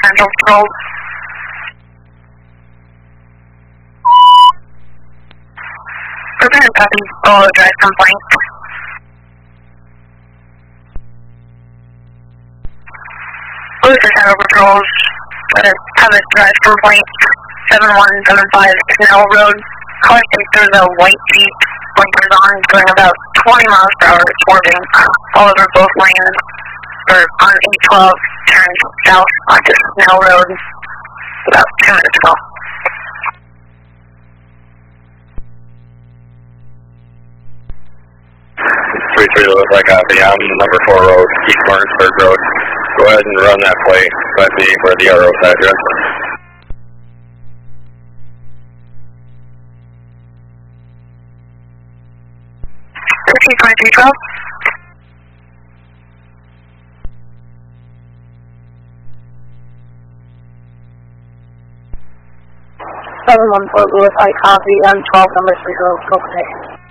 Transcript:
Central Patrol. Prevent copy, follow drive complaint. Luther Central Patrols, have a drive complaint, 7175 Snell Road, collecting through the white Jeep, blinkers on, going about 20 miles per hour, swerving all over both lanes, or on 812, turned south onto Snell Road about 2 minutes ago. 3-3 looks like beyond number 4 road, East Martinsburg Road. Go ahead and run that plate. That'd be where the arrow's address. Repeat 2312. Lewis, I copy, M12 number 3 Copenhagen.